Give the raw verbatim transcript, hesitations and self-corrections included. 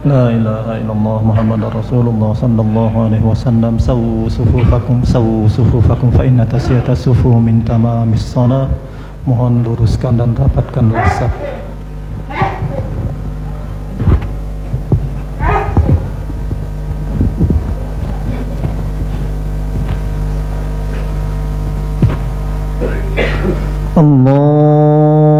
لا إله إلا الله محمد رسول الله صلى الله عليه وسلم سووا صفوفكم سووا صفوفكم فإن tasiyata sufu min tamamis shalah. Mohon luruskan dan rapatkan saf. Allah